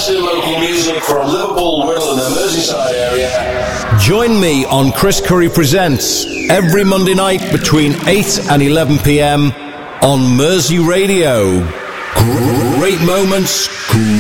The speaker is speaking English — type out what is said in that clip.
best in local music from Liverpool, Wirral and the Merseyside area. Join me on Chris Curry Presents every Monday night between 8 and 11 p.m. on Mersey Radio. Great moments,